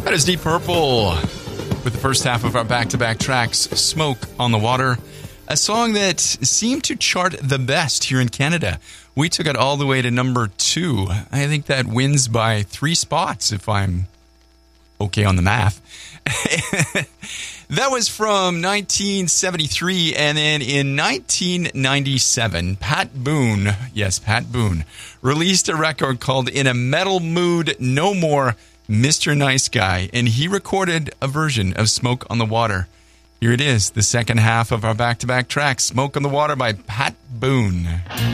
That is Deep Purple with the first half of our back-to-back tracks, Smoke on the Water, a song that seemed to chart the best here in Canada. We took it all the way to number 2. I think that wins by 3 spots, if I'm okay on the math. That was from 1973, and then in 1997, Pat Boone, yes, Pat Boone, released a record called In a Metal Mood No More, Mr. Nice Guy, and he recorded a version of Smoke on the Water. Here it is, the second half of our back-to-back track, Smoke on the Water by Pat Boone.